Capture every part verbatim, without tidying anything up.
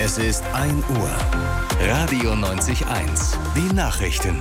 Es ist ein Uhr. Radio neunzig eins. Die Nachrichten.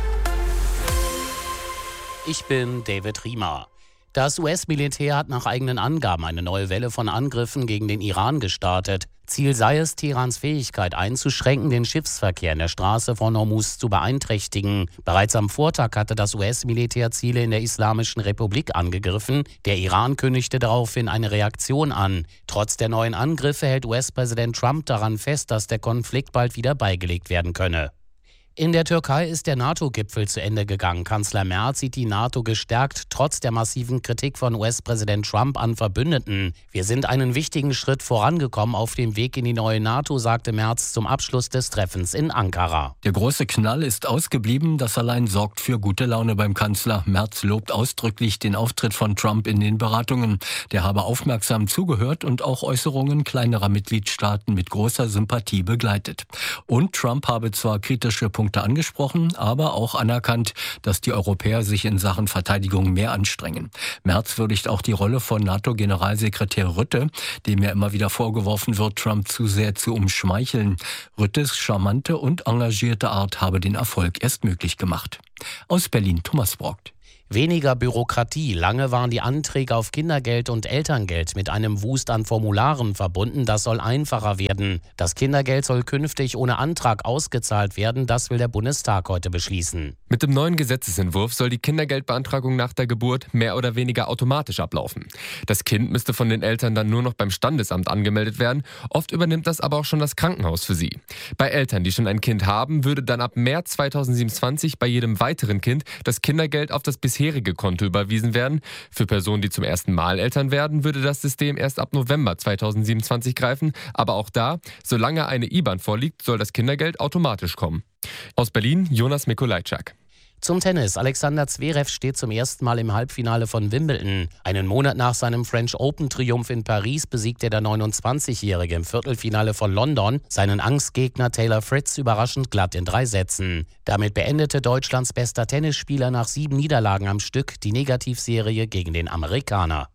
Ich bin David Riemer. Das U S-Militär hat nach eigenen Angaben eine neue Welle von Angriffen gegen den Iran gestartet. Ziel sei es, Teherans Fähigkeit einzuschränken, den Schiffsverkehr in der Straße von Hormuz zu beeinträchtigen. Bereits am Vortag hatte das U S-Militär Ziele in der Islamischen Republik angegriffen. Der Iran kündigte daraufhin eine Reaktion an. Trotz der neuen Angriffe hält U S-Präsident Trump daran fest, dass der Konflikt bald wieder beigelegt werden könne. In der Türkei ist der NATO-Gipfel zu Ende gegangen. Kanzler Merz sieht die NATO gestärkt, trotz der massiven Kritik von U S-Präsident Trump an Verbündeten. Wir sind einen wichtigen Schritt vorangekommen auf dem Weg in die neue NATO, sagte Merz zum Abschluss des Treffens in Ankara. Der große Knall ist ausgeblieben, das allein sorgt für gute Laune beim Kanzler. Merz lobt ausdrücklich den Auftritt von Trump in den Beratungen. Der habe aufmerksam zugehört und auch Äußerungen kleinerer Mitgliedstaaten mit großer Sympathie begleitet. Und Trump habe zwar kritische Punkte angesprochen, aber auch anerkannt, dass die Europäer sich in Sachen Verteidigung mehr anstrengen. Merz würdigt auch die Rolle von NATO-Generalsekretär Rutte, dem ja immer wieder vorgeworfen wird, Trump zu sehr zu umschmeicheln. Rüttes charmante und engagierte Art habe den Erfolg erst möglich gemacht. Aus Berlin, Thomas Brockt. Weniger Bürokratie. Lange waren die Anträge auf Kindergeld und Elterngeld mit einem Wust an Formularen verbunden. Das soll einfacher werden. Das Kindergeld soll künftig ohne Antrag ausgezahlt werden. Das will der Bundestag heute beschließen. Mit dem neuen Gesetzesentwurf soll die Kindergeldbeantragung nach der Geburt mehr oder weniger automatisch ablaufen. Das Kind müsste von den Eltern dann nur noch beim Standesamt angemeldet werden. Oft übernimmt das aber auch schon das Krankenhaus für sie. Bei Eltern, die schon ein Kind haben, würde dann ab März zweitausendsiebenundzwanzig bei jedem weiteren Kind das Kindergeld auf das bisherige Konto überwiesen werden. Für Personen, die zum ersten Mal Eltern werden, würde das System erst ab November zweitausendsiebenundzwanzig greifen. Aber auch da, solange eine I B A N vorliegt, soll das Kindergeld automatisch kommen. Aus Berlin, Jonas Mikolajczak. Zum Tennis. Alexander Zverev steht zum ersten Mal im Halbfinale von Wimbledon. Einen Monat nach seinem French Open-Triumph in Paris besiegte der neunundzwanzigjährige im Viertelfinale von London seinen Angstgegner Taylor Fritz überraschend glatt in drei Sätzen. Damit beendete Deutschlands bester Tennisspieler nach sieben Niederlagen am Stück die Negativserie gegen den Amerikaner.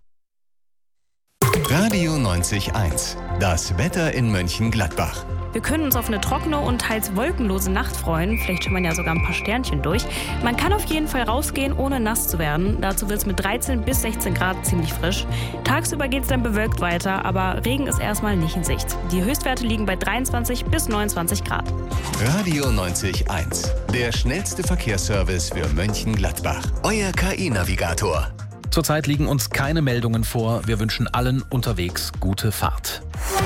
Radio neunzig eins. Das Wetter in Mönchengladbach. Wir können uns auf eine trockene und teils wolkenlose Nacht freuen. Vielleicht schimmern ja sogar ein paar Sternchen durch. Man kann auf jeden Fall rausgehen, ohne nass zu werden. Dazu wird es mit dreizehn bis sechzehn Grad ziemlich frisch. Tagsüber geht es dann bewölkt weiter, aber Regen ist erstmal nicht in Sicht. Die Höchstwerte liegen bei dreiundzwanzig bis neunundzwanzig Grad. Radio neunzig eins. Der schnellste Verkehrsservice für Mönchengladbach. Euer K I-Navigator. Zurzeit liegen uns keine Meldungen vor. Wir wünschen allen unterwegs gute Fahrt.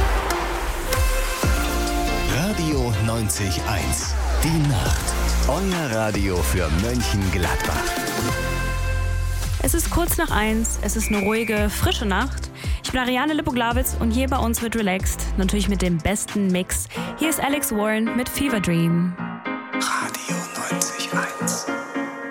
Radio neunzig eins. Die Nacht. Euer Radio für Mönchengladbach. Es ist kurz nach eins. Es ist eine ruhige, frische Nacht. Ich bin Ariane Lippoglawitz und hier bei uns wird relaxed. Natürlich mit dem besten Mix. Hier ist Alex Warren mit Fever Dream. Radio.